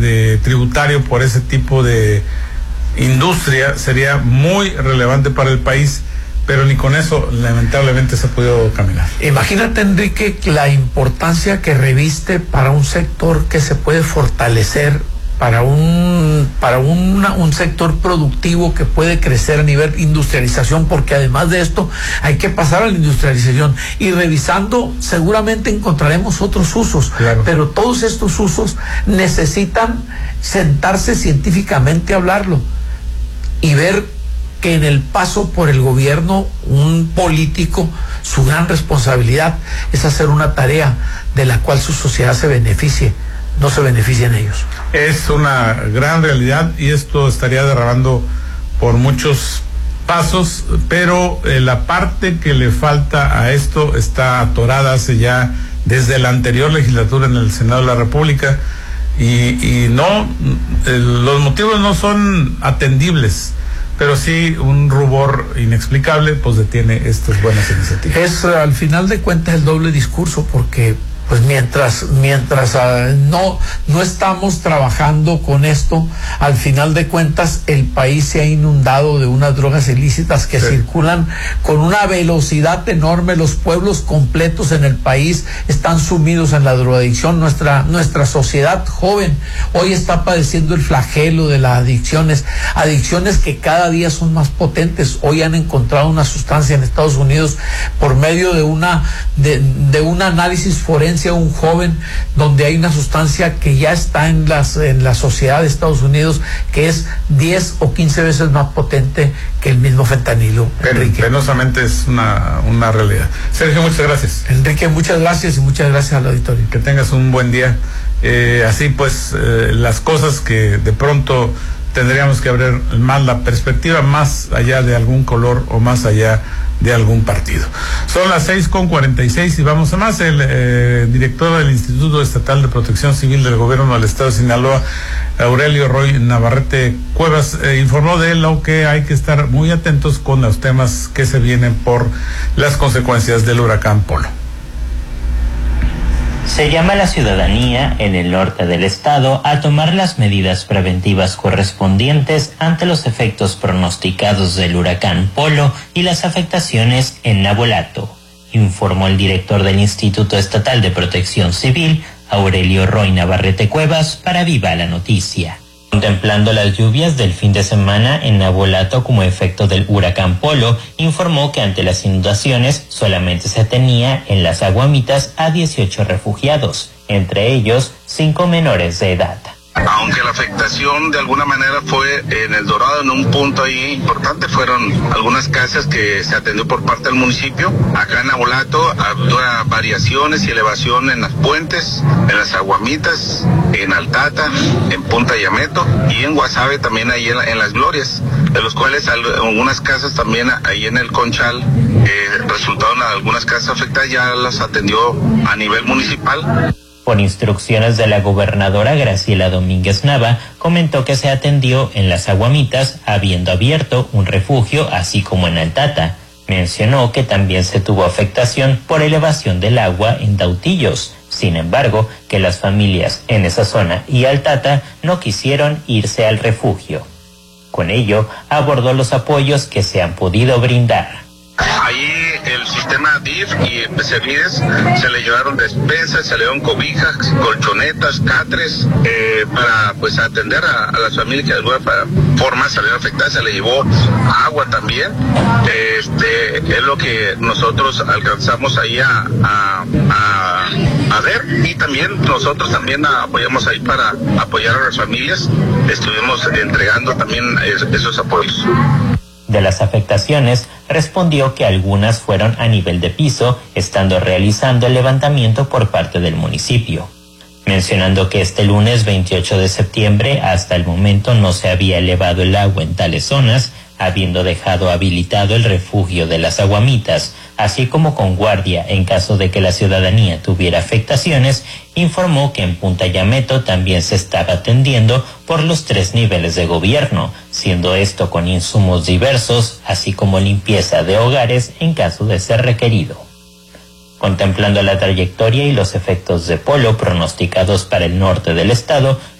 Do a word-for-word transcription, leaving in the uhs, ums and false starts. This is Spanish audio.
de tributario por ese tipo de industria sería muy relevante para el país, pero ni con eso lamentablemente se ha podido caminar. Imagínate, Enrique, la importancia que reviste para un sector que se puede fortalecer, para un para una, un sector productivo que puede crecer a nivel industrialización, porque además de esto hay que pasar a la industrialización, y revisando seguramente encontraremos otros usos, claro. Pero todos estos usos necesitan sentarse científicamente a hablarlo y ver que en el paso por el gobierno, un político, su gran responsabilidad es hacer una tarea de la cual su sociedad se beneficie, no se beneficien ellos. Es una gran realidad y esto estaría derramando por muchos pasos, pero eh, la parte que le falta a esto está atorada hace ya desde la anterior legislatura en el Senado de la República y, y no, eh, los motivos no son atendibles, pero sí un rubor inexplicable pues detiene estas buenas iniciativas. Es al final de cuentas el doble discurso, porque pues mientras mientras uh, no no estamos trabajando con esto, al final de cuentas el país se ha inundado de unas drogas ilícitas que sí. circulan con una velocidad enorme. Los pueblos completos en el país están sumidos en la drogadicción. Nuestra nuestra sociedad joven hoy está padeciendo el flagelo de las adicciones, adicciones que cada día son más potentes. Hoy han encontrado una sustancia en Estados Unidos por medio de una de, de un análisis forense a un joven, donde hay una sustancia que ya está en las en la sociedad de Estados Unidos, que es diez o quince veces más potente que el mismo fentanilo. Enrique, penosamente es una, una realidad. Sergio, muchas gracias. Enrique, muchas gracias y muchas gracias al auditorio. Que tengas un buen día. Eh, así pues, eh, las cosas que de pronto tendríamos que abrir más la perspectiva, más allá de algún color o más allá de algún partido. Son las seis con cuarenta y seis y vamos a más. El eh, director del Instituto Estatal de Protección Civil del Gobierno del Estado de Sinaloa, Aurelio Roy Navarrete Cuevas, eh, informó de lo que hay que estar muy atentos con los temas que se vienen por las consecuencias del huracán Polo. Se llama a la ciudadanía en el norte del estado a tomar las medidas preventivas correspondientes ante los efectos pronosticados del huracán Polo y las afectaciones en Navolato, informó el director del Instituto Estatal de Protección Civil, Aurelio Roy Navarrete Cuevas, para Viva la Noticia. Contemplando las lluvias del fin de semana en Navolato como efecto del huracán Polo, informó que ante las inundaciones solamente se tenía en las Aguamitas a dieciocho refugiados, entre ellos cinco menores de edad. Aunque la afectación de alguna manera fue en El Dorado, en un punto ahí importante, fueron algunas casas que se atendió por parte del municipio. Acá en Navolato había variaciones y elevación en las puentes, en las Aguamitas, en Altata, en Punta Yameto y en Guasave también ahí en, en Las Glorias, de los cuales algunas casas también ahí en el Conchal eh, resultaron algunas casas afectadas, ya las atendió a nivel municipal. Por instrucciones de la gobernadora Graciela Domínguez Nava, comentó que se atendió en las Aguamitas, habiendo abierto un refugio, así como en Altata. Mencionó que también se tuvo afectación por elevación del agua en Dautillos. Sin embargo, que las familias en esa zona y Altata no quisieron irse al refugio. Con ello, abordó los apoyos que se han podido brindar. Ahí el sistema D I F y Servides se le llevaron despensas, se le dieron cobijas, colchonetas, catres, eh, para pues atender a, a las familias que de alguna forma salieron afectadas. Se le llevó agua también. Este es lo que nosotros alcanzamos ahí a, a, a, a ver, y también nosotros también apoyamos ahí para apoyar a las familias. Estuvimos entregando también esos apoyos. De las afectaciones, respondió que algunas fueron a nivel de piso, estando realizando el levantamiento por parte del municipio. Mencionando que este lunes veintiocho de septiembre hasta el momento no se había elevado el agua en tales zonas, habiendo dejado habilitado el refugio de las Aguamitas, así como con guardia en caso de que la ciudadanía tuviera afectaciones, informó que en Punta Yameto también se estaba atendiendo por los tres niveles de gobierno, siendo esto con insumos diversos, así como limpieza de hogares en caso de ser requerido. Contemplando la trayectoria y los efectos de Polo pronosticados para el norte del estado,